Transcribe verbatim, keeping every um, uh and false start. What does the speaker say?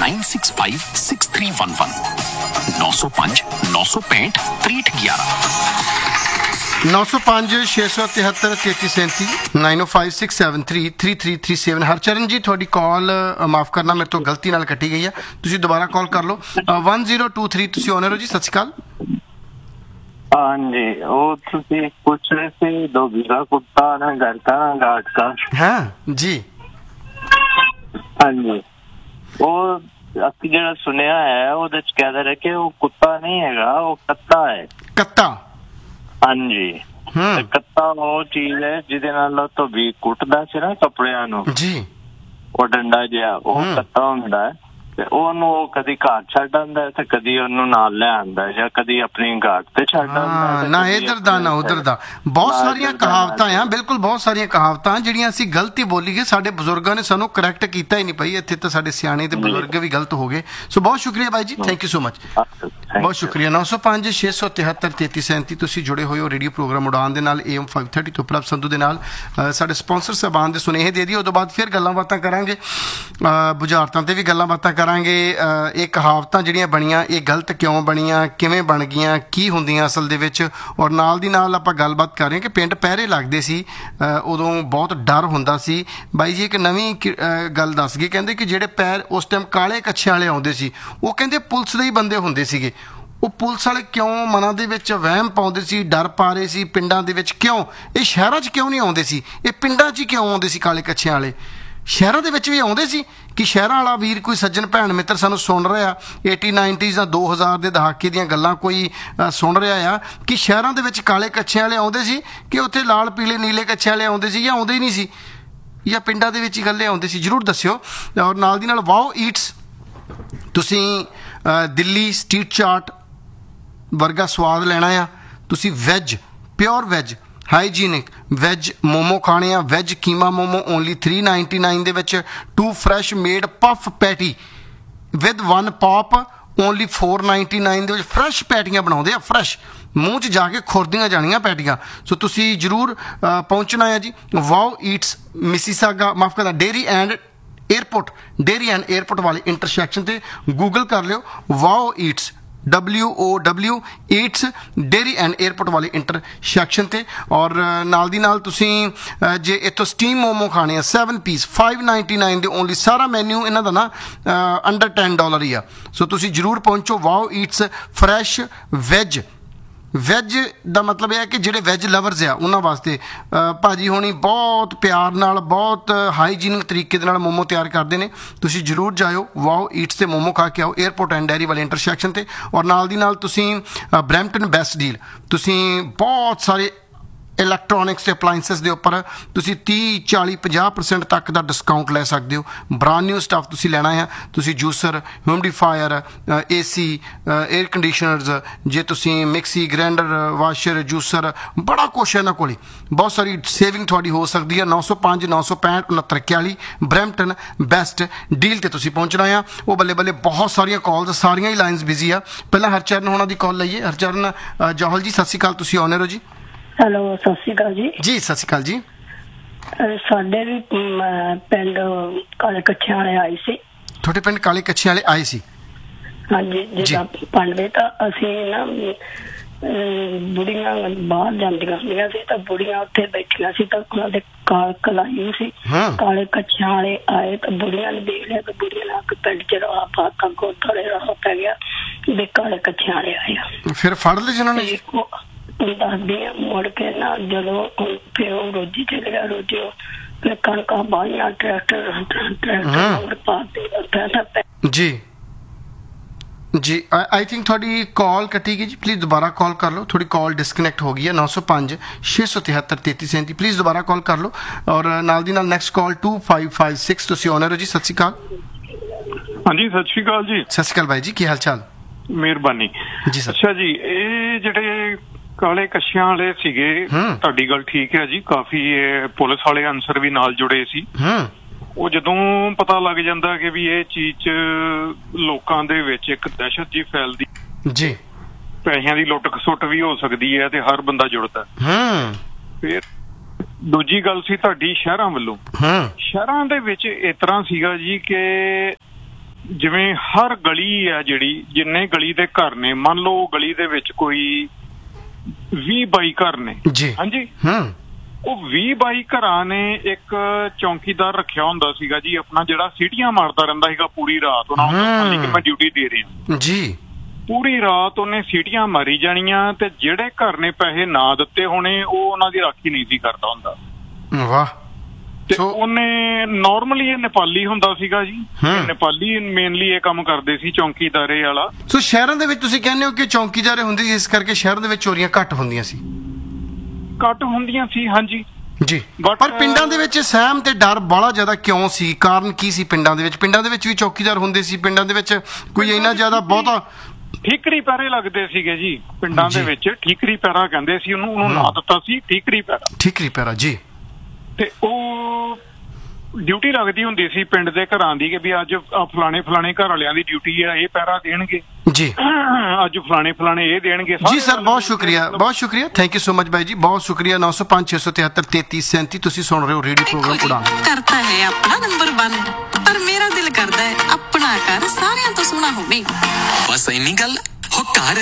Nine six five six three one one नौ सौ पांच नौ सौ पैंठ त्रीठ ग्यारह नौ सौ पाँच छे सौ तिहत्तर तेती सैंती नाइन ओ five six seven three three three three seven Harcharan जी थोड़ी कॉल माफ़ करना मेरे तो गलती नाल कटी गई है तुसी दोबारा कॉल कर लो वन जीरो टू थ्री तुसी ऑनर हो जी सत श्री अकाल हाँ जी वो तुसी पूछ रहे थे डॉगी का कुत्ता ना घर का ना घाट का हाँ जी हाँ जी वो ਅਸੀਂ ਜਿਹੜਾ ਸੁਣਿਆ ਹੈ ਉਹਦੇ ਚ ਕਹਿ ਰਹੇ ਕਿ ਉਹ ਕੁੱਤਾ ਨਹੀਂ ਹੈਗਾ ਉਹ ਕੱਤਾ ਹੈ ਕੱਤਾ ਹਾਂਜੀ ਤੇ ਕੱਤਾ ਉਹ ਚੀਜ਼ ਹੈ ਜਿਹਦੇ ਨਾਲ ਉਹ ਧੋਬੀ ਕੁੱਟਦਾ ਸੀ ਨਾ ਕੱਪੜਿਆਂ ਨੂੰ ਜੀ ਉਹ ਡੰਡਾ ਜਿਹਾ ਉਹ ਕੱਤਾ ਹੁੰਦਾ ਹੈ ਤੇ ਉਹਨੂੰ ਕਦੀ ਘਾਟ ਛੱਡ ਆਉਂਦਾ ਤੇ ਕਦੀ ਉਹਨੂੰ ਨਾਲ ਲੈ ਆਉਂਦਾ ਜਾਂ ਕਦੀ ਆਪਣੀ ਘਾਟ ਤੇ ਛੱਡ ਆਉਂਦਾ ਨਾ ਇਧਰ ਦਾ ਨਾ ਉਧਰ ਦਾ ਬਹੁਤ ਸਾਰੀਆਂ ਕਹਾਵਤਾਂ ਆ ਬਿਲਕੁਲ ਬਹੁਤ ਸਾਰੀਆਂ ਕਹਾਵਤਾਂ ਜਿਹੜੀਆਂ ਅਸੀਂ ਗਲਤੀ ਬੋਲੀਏ ਸਾਡੇ ਬਜ਼ੁਰਗਾਂ ਨੇ ਸਾਨੂੰ ਕਰੈਕਟ ਕੀਤਾ ਹੀ ਨਹੀਂ ਪਈ ਇੱਥੇ ਤਾਂ ਸਾਡੇ ਸਿਆਣੇ ਤੇ ਬਜ਼ੁਰਗ ਵੀ ਗਲਤ ਹੋ ਗਏ ਸੋ ਬਹੁਤ ਸ਼ੁਕਰੀਆ ਬਾਈ ਜੀ ਥੈਂਕ ਯੂ ਸੋ ਮਚ ਬਹੁਤ ਸ਼ੁਕਰੀਆ ਨੌ ਸੌ ਪੰਜ ਛੇ ਸੌ ਤਿਹੱਤਰ ਤੇਤੀ ਸੈਂਤੀ ਤੁਸੀਂ ਜੁੜੇ ਹੋਏ ਹੋ ਰੇਡੀਓ ਪ੍ਰੋਗਰਾਮ ਉਡਾਨ ਦੇ ਨਾਲ ਏ ਐਮ ਫਾਈਵ ਥਰਟੀ ਤੋਂ ਪ੍ਰਭ ਸੰਧੂ ਦੇ ਨਾਲ ਸਾਡੇ ਸਪਾਂਸਰ ਸਾਹਿਬਾਨ ਦੇ ਸੁਨੇਹੇ ਦੇ ਦਿਓ ਉਸ ਤੋਂ ਬਾਅਦ ਫਿਰ ਗੱਲਾਂ ਬਾਤਾਂ ਕਰਾਂਗੇ ਬੁਝਾਰਤਾਂ ਤੇ ਵੀ ਗੱਲਾਂ ਬਾਤਾਂ ਕਰਾਂਗੇ ਇਹ ਕਹਾਵਤਾਂ ਜਿਹੜੀਆਂ ਬਣੀਆਂ ਇਹ ਗਲਤ ਕਿਉਂ ਬਣੀਆਂ ਕਿਵੇਂ ਬਣ ਗਈਆਂ ਕੀ ਹੁੰਦੀਆਂ ਅਸਲ ਦੇ ਵਿੱਚ ਔਰ ਨਾਲ ਦੀ ਨਾਲ ਆਪਾਂ ਗੱਲਬਾਤ ਕਰ ਰਹੇ ਕਿ ਪਿੰਡ ਪਹਿਰੇ ਲੱਗਦੇ ਸੀ ਉਦੋਂ ਬਹੁਤ ਡਰ ਹੁੰਦਾ ਸੀ ਬਾਈ ਜੀ ਇੱਕ ਨਵੀਂ ਗੱਲ ਦੱਸ ਗਏ ਕਹਿੰਦੇ ਕਿ ਜਿਹੜੇ ਪੈਰ ਉਸ ਟਾਈਮ ਕਾਲੇ ਕੱਛਿਆਂ ਵਾਲੇ ਆਉਂਦੇ ਸੀ ਉਹ ਕਹਿੰਦੇ ਪੁਲਿਸ ਦੇ ਹੀ ਬੰਦੇ ਹੁੰਦੇ ਸੀਗੇ ਉਹ ਪੁਲਿਸ ਵਾਲੇ ਕਿਉਂ ਮਨਾਂ ਦੇ ਵਿੱਚ ਵਹਿਮ ਪਾਉਂਦੇ ਸੀ ਡਰ ਪਾ ਰਹੇ ਸੀ ਪਿੰਡਾਂ ਦੇ ਵਿੱਚ ਕਿਉਂ ਇਹ ਸ਼ਹਿਰਾਂ 'ਚ ਕਿਉਂ ਨਹੀਂ ਆਉਂਦੇ ਸੀ ਇਹ ਪਿੰਡਾਂ 'ਚ ਹੀ ਕਿਉਂ ਆਉਂਦੇ ਸੀ ਕਾਲੇ ਕੱਛਿਆਂ ਵਾਲੇ ਸ਼ਹਿਰਾਂ ਦੇ ਵਿੱਚ ਵੀ ਆਉਂਦੇ ਸੀ ਕਿ ਸ਼ਹਿਰਾਂ ਵਾਲਾ ਵੀਰ ਕੋਈ ਸੱਜਣ ਭੈਣ ਮਿੱਤਰ ਸਾਨੂੰ ਸੁਣ ਰਿਹਾ ਏਟੀ ਨਾਈਨਟੀਜ਼ ਜਾਂ ਦੋ ਹਜ਼ਾਰ ਦੇ ਦਹਾਕੇ ਦੀਆਂ ਗੱਲਾਂ ਕੋਈ ਸੁਣ ਰਿਹਾ ਆ ਕਿ ਸ਼ਹਿਰਾਂ ਦੇ ਵਿੱਚ ਕਾਲੇ ਕੱਛਿਆਂ ਵਾਲੇ ਆਉਂਦੇ ਸੀ ਕਿ ਉੱਥੇ ਲਾਲ ਪੀਲੇ ਨੀਲੇ ਕੱਛਿਆਂ ਵਾਲੇ ਆਉਂਦੇ ਸੀ ਜਾਂ ਆਉਂਦੇ ਹੀ ਨਹੀਂ ਸੀ ਜਾਂ ਪਿੰਡਾਂ ਦੇ ਵਿੱਚ ਹੀ ਗੱਲੇ ਆਉਂਦੇ ਸੀ ਜ਼ਰੂਰ ਦੱਸਿਓ ਔਰ ਨਾਲ ਦੀ ਨਾਲ ਵਾਓ ਈਟਸ ਤੁਸੀਂ ਦਿੱਲੀ ਸਟਰੀਟ ਚਾਟ ਵਰਗਾ ਸਵਾਦ ਲੈਣਾ ਆ ਤੁਸੀਂ veg pure veg hygienic veg momo ਖਾਣੇ ਆ veg keema momo only three ninety nine ਦੇ ਵਿੱਚ to fresh made puff patty with one pop only four ninety nine ਦੇ ਵਿੱਚ ਫਰੈਸ਼ ਪੈਟੀਆਂ ਬਣਾਉਂਦੇ ਆ ਫਰੈਸ਼ ਮੂੰਹ 'ਚ ਜਾ ਕੇ ਖੁਰਦੀਆਂ ਜਾਣੀਆਂ ਪੈਟੀਆਂ ਸੋ ਤੁਸੀਂ ਜ਼ਰੂਰ ਪਹੁੰਚਣਾ ਹੈ ਜੀ ਵਾਓ ਈਟਸ ਮਿਸੀਸਾਗਾ ਮਾਫ ਕਰਦਾ dairy and airport dairy and airport ਵਾਲੇ ਇੰਟਰਸੈਕਸ਼ਨ ਤੇ ਗੂਗਲ ਕਰ ਲਿਓ wow Eats W O W Eats dairy and airport ਵਾਲੇ ਇੰਟਰਸੈਕਸ਼ਨ ਤੇ ਔਰ ਨਾਲ ਦੀ ਨਾਲ ਤੁਸੀਂ ਜੇ ਇੱਥੋਂ ਸਟੀਮ ਮੋਮੋ ਖਾਣੇ ਆ seven piece five ninety nine ਦੇ ਓਨਲੀ ਸਾਰਾ ਮੈਨਿਊ ਇਹਨਾਂ ਦਾ ਨਾ ਅੰਡਰ ਟੈਨ ਡਾਲਰ ਹੀ ਆ ਸੋ ਤੁਸੀਂ ਜ਼ਰੂਰ ਪਹੁੰਚੋ wow Eats fresh veg veg ਦਾ ਮਤਲਬ ਇਹ ਹੈ ਕਿ ਜਿਹੜੇ ਵੈਜ ਲਵਰਸ ਆ ਉਹਨਾਂ ਵਾਸਤੇ ਭਾਜੀ ਹੋਣੀ ਬਹੁਤ ਪਿਆਰ ਨਾਲ ਬਹੁਤ ਹਾਈਜੀਨਿਕ ਤਰੀਕੇ ਦੇ ਨਾਲ ਮੋਮੋ ਤਿਆਰ ਕਰਦੇ ਨੇ ਤੁਸੀਂ ਜ਼ਰੂਰ ਜਾਇਓ ਵਾਓ ਈਟਸ ਤੇ ਮੋਮੋ ਖਾ ਕੇ ਆਓ ਏਅਰਪੋਰਟ ਐਂਡ ਡੈਰੀ ਵਾਲੇ ਇੰਟਰਸੈਕਸ਼ਨ ਤੇ ਔਰ ਨਾਲ ਦੀ ਨਾਲ ਤੁਸੀਂ ਬਰੈਂਪਟਨ ਬੈਸਟ ਡੀਲ ਤੁਸੀਂ ਬਹੁਤ ਸਾਰੇ ਇਲੈਕਟ੍ਰੋਨਿਕਸ ਤੇ ਅਪਲਾਈਐਂਸਿਸ ਦੇ ਉੱਪਰ ਤੁਸੀਂ ਤੀਹ ਚਾਲੀ ਪੰਜਾਹ ਪਰਸੈਂਟ ਤੱਕ ਦਾ ਡਿਸਕਾਊਂਟ ਲੈ ਸਕਦੇ ਹੋ ਬ੍ਰਾਂਡ ਨਿਊ ਸਟੱਫ ਤੁਸੀਂ ਲੈਣਾ ਹੈ ਤੁਸੀਂ ਜੂਸਰ ਹਿਊਮਿਡੀਫਾਇਰ ਏ ਸੀ ਏਅਰ ਕੰਡੀਸ਼ਨਰਸ ਜੇ ਤੁਸੀਂ ਮਿਕਸੀ ਗ੍ਰੈਂਡਰ ਵਾਸ਼ਰ ਜੂਸਰ ਬੜਾ ਕੁਛ ਹੈ ਇਹਨਾਂ ਕੋਲ ਬਹੁਤ ਸਾਰੀ ਸੇਵਿੰਗ ਤੁਹਾਡੀ ਹੋ ਸਕਦੀ ਹੈ ਨੌ ਸੌ ਪੰਜ ਨੌ ਸੌ ਪੈਂਹਠ ਉਣੱਤਰ ਇਕਤਾਲੀ ਬਰੈਂਪਟਨ ਬੈਸਟ ਡੀਲ ਤੇ ਤੁਸੀਂ ਪਹੁੰਚਣਾ ਆ ਉਹ ਬੱਲੇ ਬੱਲੇ ਬਹੁਤ ਸਾਰੀਆਂ ਕਾਲਸ ਸਾਰੀਆਂ ਹੀ ਲਾਈਨਸ ਬਿਜ਼ੀ ਆ ਪਹਿਲਾਂ ਹਰਚਰਨ ਹੋਣਾ ਦੀ ਕਾਲ ਲਈਏ ਹਰਚਰਨ ਜੋਹਲ ਜੀ ਸਤਿ ਸ਼੍ਰੀ ਅਕਾਲ ਤੁਸੀਂ ਆਨਰ ਹੋ ਜੀ ਹੈਲੋ ਸਤਿ ਸ਼੍ਰੀ ਅਕਾਲ ਜੀ ਜੀ ਸਤਿ ਸ਼੍ਰੀ ਅਕਾਲ ਜੀ ਸਾਡੇ ਵੀ ਪਿੰਡ ਕਾਲੇ ਕੱਛਿਆਂ ਵਾਲੇ ਆਏ ਸੀ ਤੁਹਾਡੇ ਪਿੰਡ ਕਾਲੇ ਕੱਛਿਆਂ ਵਾਲੇ ਆਏ ਸੀ ਹਾਂਜੀ ਜਿੱਦਾਂ ਪੰਡਵੇ ਤਾਂ ਅਸੀਂ ਨਾ ਬੁੜੀਆਂ ਬਾਹਰ ਜਾਂਦੀਆਂ ਹੁੰਦੀਆਂ ਸੀ ਤਾਂ ਬੁੜੀਆਂ ਉੱਥੇ ਬੈਠੀਆਂ ਸੀ ਤਾਂ ਉਹਨਾਂ ਦੇ ਕਾਲ ਕਲਾਈ ਸੀ ਕਾਲੇ ਕੱਛਿਆਂ ਵਾਲੇ ਆਏ ਤਾਂ ਬੁੜੀਆਂ ਨੇ ਦੇਖ ਲਿਆ ਤਾਂ ਬੁੜੀਆਂ ਨੇ ਪਿੰਡ ਚ ਰੌਲਾ ਪਾਤਾ ਗੋਥੜੇ ਰੌਲਾ ਪੈ ਗਿਆ ਵੀ ਕਾਲੇ ਕੱਛਿਆਂ ਵਾਲੇ ਆਏ ਆ ਫਿਰ ਫੜ ਲਏ ਜਿਹਨਾਂ ਨੇ ਦੱਸਦੀ ਆ ਮੁੜ ਕੇ ਨਾ ਜਦੋਂ ਫਿਰ ਉਹ ਰੋਜੀ ਚਲੇ ਗਿਆ ਰੋਜੀ ਫਿਰ ਕਣਕਾਂ ਬਾਹੀਆਂ ਟਰੈਕਟਰ ਟਰੈਕਟਰ ਪਾਤੇ ਜੀ ਜੀ ਆਈ ਥਿੰਕ ਤੁਹਾਡੀ ਕਾਲ ਕੱਟੀ ਗਈ ਜੀ ਪਲੀਜ਼ ਦੁਬਾਰਾ ਕਾਲ ਕਰ ਲਓ ਥੋੜੀ ਕਾਲ ਡਿਸਕਨੈਕਟ ਹੋ ਗਈ ਹੈ ਨੌ ਸੌ ਪੰਜ ਛੇ ਸੌ ਤਿਹੱਤਰ ਤੇਤੀ ਸੈਂਤੀ ਪਲੀਜ਼ ਦੁਬਾਰਾ ਕਾਲ ਕਰ ਲਓ ਔਰ ਨਾਲ ਦੀ ਨਾਲ next call to five five six ਤੁਸੀਂ ਆਨਰ ਹੋ ਜੀ ਸਤਿ ਸ਼੍ਰੀ ਅਕਾਲ ਹਾਂਜੀ ਸਤਿ ਸ਼੍ਰੀ ਅਕਾਲ ਜੀ ਸਤਿ ਸ਼੍ਰੀ ਅਕਾਲ ਬਾਈ ਜੀ ਕੀ ਹਾਲ ਚਾਲ ਮਿਹਰਬਾਨੀ ਜੀ ਸਰ ਅੱਛਾ ਜੀ ਇਹ ਜਿਹੜੇ ਕਾਲੇ ਕੱਛਿਆਂ ਵਾਲੇ ਸੀਗੇ ਤੁਹਾਡੀ ਗੱਲ ਠੀਕ ਹੈ ਜੀ ਕਾਫੀ ਪੁਲਿਸ ਵਾਲੇ ਅਨਸਰ ਵੀ ਨਾਲ ਜੁੜੇ ਸੀ ਉਹ ਜਦੋਂ ਪਤਾ ਲੱਗ ਜਾਂਦਾ ਕਿ ਵੀ ਇਹ ਚੀਜ਼ ਚ ਲੋਕਾਂ ਦੇ ਵਿੱਚ ਇੱਕ ਦਹਿਸ਼ਤ ਜੀ ਫੈਲਦੀ ਜੀ ਪੈਸਿਆਂ ਦੀ ਲੁੱਟ ਖਸੁੱਟ ਵੀ ਹੋ ਸਕਦੀ ਹੈ ਤੇ ਹਰ ਬੰਦਾ ਜੁੜਦਾ ਫਿਰ ਦੂਜੀ ਗੱਲ ਸੀ ਤੁਹਾਡੀ ਸ਼ਹਿਰਾਂ ਵੱਲੋਂ ਸ਼ਹਿਰਾਂ ਦੇ ਵਿੱਚ ਇਸ ਤਰ੍ਹਾਂ ਸੀਗਾ ਜੀ ਕਿ ਜਿਵੇਂ ਹਰ ਗਲੀ ਆ ਜਿਹੜੀ, ਜਿੰਨੇ ਗਲੀ ਦੇ ਘਰ ਨੇ, ਮੰਨ ਲਓ ਗਲੀ ਦੇ ਵਿੱਚ ਕੋਈ ਵੀਹ ਬਾਈ ਘਰ ਨੇ ਜੀ, ਹਾਂਜੀ, ਹੂੰ, ਉਹ ਵੀਹ ਬਾਈ ਘਰਾਂ ਨੇ ਇੱਕ ਚੌਂਕੀਦਾਰ ਰੱਖਿਆ ਹੁੰਦਾ ਸੀਗਾ ਜੀ ਆਪਣਾ, ਜਿਹੜਾ ਸੀਟੀਆਂ ਮਾਰਦਾ ਰਹਿੰਦਾ ਸੀਗਾ ਪੂਰੀ ਰਾਤ। ਉਹਨਾਂ ਨੂੰ ਦੱਸਣ ਲਈ ਕਿ ਮੈਂ ਡਿਊਟੀ ਦੇ ਰਿਹਾ ਜੀ, ਪੂਰੀ ਰਾਤ ਉਹਨੇ ਸੀਟੀਆਂ ਮਾਰੀ ਜਾਣੀਆਂ, ਤੇ ਜਿਹੜੇ ਘਰ ਨੇ ਪੈਸੇ ਨਾ ਦਿੱਤੇ ਹੋਣੇ ਉਹ ਉਹਨਾਂ ਦੀ ਰਾਖੀ ਨਹੀਂ ਸੀ ਕਰਦਾ ਹੁੰਦਾ। ਵਾਹ। ਤੇ ਉਹਨੇ ਨਾਰਮਲੀ ਇਹ ਨੇਪਾਲੀ ਹੁੰਦਾ ਸੀਗਾ ਜੀ, ਨੇਪਾਲੀ ਮੇਨਲੀ ਇਹ ਕੰਮ ਕਰਦੇ ਸੀ, ਚੌਂਕੀਦਾਰੇ ਵਾਲਾ। ਸੋ ਸ਼ਹਿਰਾਂ ਦੇ ਵਿੱਚ ਤੁਸੀਂ ਕਹਿੰਦੇ ਹੋ ਕਿ ਚੌਂਕੀਦਾਰੇ ਹੁੰਦੇ ਸੀ, ਇਸ ਕਰਕੇ ਸ਼ਹਿਰਾਂ ਦੇ ਵਿੱਚ ਚੋਰੀਆਂ ਘੱਟ ਹੁੰਦੀਆਂ ਸੀ। ਘੱਟ ਹੁੰਦੀਆਂ ਸੀ, ਹਾਂਜੀ ਜੀ। ਪਰ ਪਿੰਡਾਂ ਦੇ ਵਿੱਚ ਸਹਿਮ ਤੇ ਡਰ ਬੜਾ ਜ਼ਿਆਦਾ ਕਿਉਂ ਸੀ? ਕਾਰਨ ਕੀ ਸੀ ਪਿੰਡਾਂ ਦੇ ਵਿੱਚ? ਪਿੰਡਾਂ ਦੇ ਵਿੱਚ ਵੀ ਚੌਕੀਦਾਰ ਹੁੰਦੇ ਸੀ, ਪਿੰਡਾਂ ਦੇ ਵਿੱਚ ਕੋਈ ਇੰਨਾ ਜ਼ਿਆਦਾ ਬਹੁਤਾ ਠੀਕਰੀ ਪੈਰੇ ਲੱਗਦੇ ਸੀਗੇ ਜੀ ਪਿੰਡਾਂ ਦੇ ਵਿੱਚ, ਠੀਕਰੀ ਪੈਰਾ ਕਹਿੰਦੇ ਸੀ ਉਹਨੂੰ, ਉਹਨੂੰ ਨਾਂ ਦਿੱਤਾ ਸੀ ਠੀਕਰੀ ਪੈਰਾ। ਠੀਕਰੀ ਪੈਰਾ ਜੀ। ਤੇ ਉਹ ਡਿਊਟੀ ਲੱਗਦੀ ਹੁੰਦੀ ਸੀ ਪਿੰਡ ਦੇ ਘਰਾਂ ਦੀ ਕਿ ਵੀ ਅੱਜ ਫਲਾਣੇ ਫਲਾਣੇ ਘਰ ਵਾਲਿਆਂ ਦੀ ਡਿਊਟੀ ਆ, ਇਹ ਪੈਰਾ ਦੇਣਗੇ ਜੀ, ਅੱਜ ਫਲਾਣੇ ਫਲਾਣੇ ਇਹ ਦੇਣਗੇ ਜੀ। ਸਰ ਬਹੁਤ ਸ਼ੁਕਰੀਆ, ਬਹੁਤ ਸ਼ੁਕਰੀਆ, ਥੈਂਕ ਯੂ ਸੋ ਮਚ ਬਾਈ ਜੀ, ਬਹੁਤ ਸ਼ੁਕਰੀਆ। ਨੌ ਸੌ ਪੰਜ ਛੇ ਸੌ ਤਿਹੱਤਰ ਤੇਤੀ ਸੈਂਤੀ ਤੁਸੀਂ ਸੁਣ ਰਹੇ ਹੋ ਰੇਡੀਓ ਪ੍ਰੋਗਰਾਮ ਉਡਾਨ। ਕਰਤਾ ਹੈ ਆਪਣਾ ਨੰਬਰ ਵਨ, ਪਰ ਮੇਰਾ ਦਿਲ ਕਰਦਾ ਹੈ ਆਪਣਾ ਘਰ ਸਾਰਿਆਂ ਤੋਂ ਸੋਹਣਾ ਹੋਵੇ। ਬਸ ਇੰਨੀ ਗੱਲ ਹੋ ਘਰ